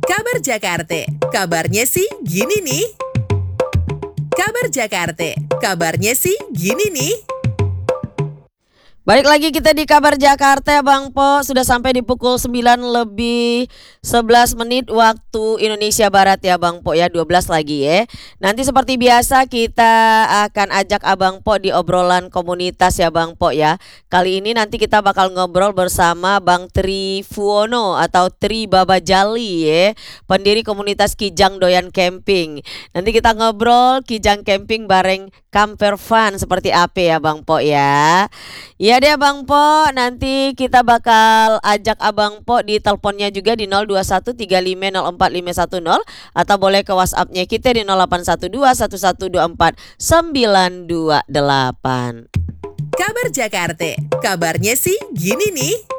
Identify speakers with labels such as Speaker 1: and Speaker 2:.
Speaker 1: Kabar Jakarta, kabarnya sih gini nih. Kabar Jakarta, kabarnya sih gini nih.
Speaker 2: Balik lagi kita di Kabar Jakarta ya Bang Po. Sudah sampai di pukul 9 lebih 11 menit waktu Indonesia Barat ya Bang Po ya, 12 lagi ya. Nanti seperti biasa kita akan ajak Abang Po di obrolan komunitas ya Bang Po ya. Kali ini nanti kita bakal ngobrol bersama Bang Tri Fuono atau Tri Babajali ya, pendiri komunitas Kijang Doyan Camping. Nanti kita ngobrol Kijang Camping bareng camper fun seperti apa ya Bang Po ya. Iya deh Bang Po, nanti kita bakal ajak Abang Po di teleponnya juga di 0213504510 atau boleh ke WhatsApp-nya kita di 08121124 928.
Speaker 1: Kabar Jakarta, kabarnya sih gini nih.